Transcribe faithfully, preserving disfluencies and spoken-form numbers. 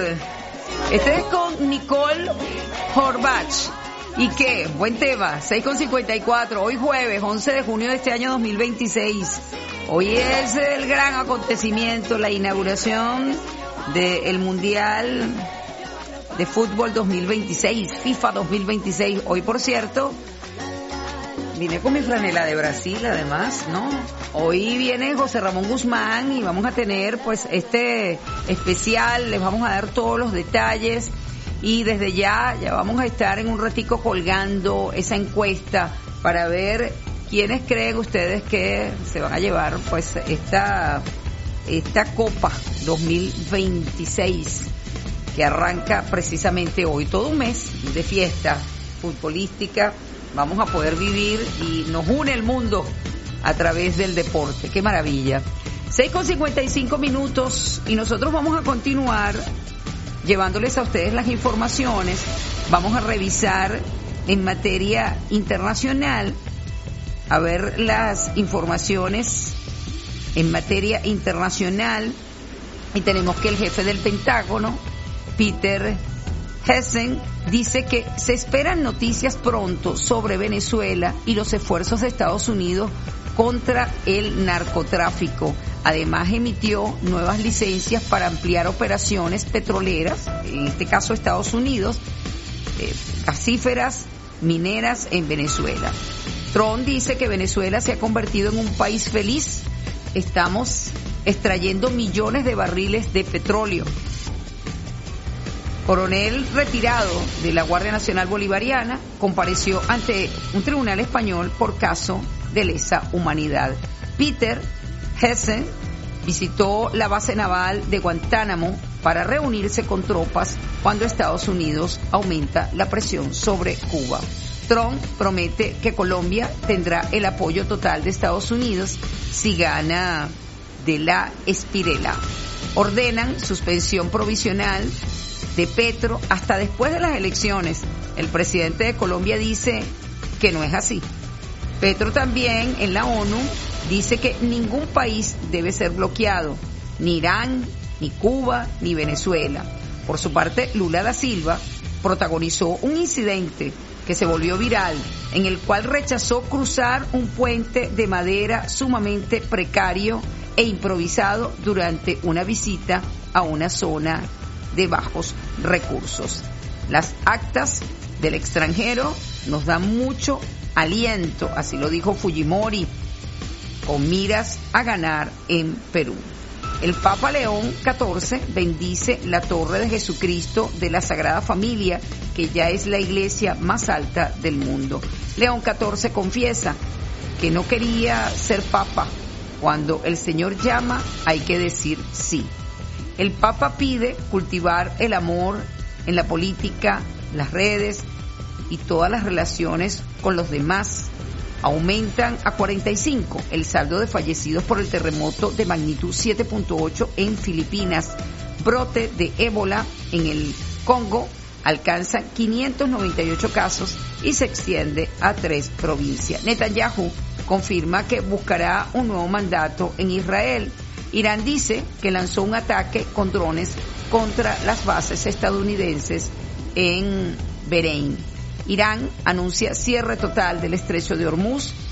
Este es con Nicole Horbach. ¿Y qué? Buen tema, seis con cincuenta y cuatro. Hoy jueves, once de junio de este año dos mil veintiséis. Hoy es el gran acontecimiento, la inauguración del Mundial de Fútbol dos mil veintiséis, FIFA dos mil veintiséis. Hoy, por cierto, vine con mi franela de Brasil, además, ¿no? Hoy viene José Ramón Guzmán y vamos a tener, pues, este especial. Les vamos a dar todos los detalles y desde ya, ya vamos a estar en un ratico colgando esa encuesta para ver quiénes creen ustedes que se van a llevar, pues, esta, esta Copa dos mil veintiséis que arranca precisamente hoy. Todo un mes de fiesta futbolística vamos a poder vivir y nos une el mundo a través del deporte. ¡Qué maravilla! seis con cincuenta y cinco minutos y nosotros vamos a continuar llevándoles a ustedes las informaciones. Vamos a revisar en materia internacional, a ver las informaciones en materia internacional, y tenemos que el jefe del Pentágono, Peter Hegseth, dice que se esperan noticias pronto sobre Venezuela y los esfuerzos de Estados Unidos contra el narcotráfico. Además, emitió nuevas licencias para ampliar operaciones petroleras, en este caso Estados Unidos, eh, gasíferas, mineras en Venezuela. Trump dice que Venezuela se ha convertido en un país feliz. Estamos extrayendo millones de barriles de petróleo. Coronel retirado de la Guardia Nacional Bolivariana compareció ante un tribunal español por caso de lesa humanidad. Peter Hegseth visitó la base naval de Guantánamo para reunirse con tropas cuando Estados Unidos aumenta la presión sobre Cuba. Trump promete que Colombia tendrá el apoyo total de Estados Unidos si gana de la Espirela. Ordenan suspensión provisional de Petro hasta después de las elecciones. El presidente de Colombia dice que no es así. Petro también en la ONU dice que ningún país debe ser bloqueado, ni Irán, ni Cuba, ni Venezuela. Por su parte, Lula da Silva protagonizó un incidente que se volvió viral, en el cual rechazó cruzar un puente de madera sumamente precario e improvisado durante una visita a una zona de bajos recursos. Las actas del extranjero nos dan mucho aliento, así lo dijo Fujimori, con miras a ganar en Perú. El Papa León catorce bendice la Torre de Jesucristo de la Sagrada Familia, que ya es la iglesia más alta del mundo. León catorce confiesa que no quería ser papa. Cuando el Señor llama, hay que decir sí. El Papa pide cultivar el amor en la política, las redes y todas las relaciones con los demás. Aumentan a cuarenta y cinco el saldo de fallecidos por el terremoto de magnitud siete punto ocho en Filipinas. Brote de ébola en el Congo alcanza quinientos noventa y ocho casos y se extiende a tres provincias. Netanyahu confirma que buscará un nuevo mandato en Israel. Irán dice que lanzó un ataque con drones contra las bases estadounidenses en Bahrein. Irán anuncia cierre total del estrecho de Hormuz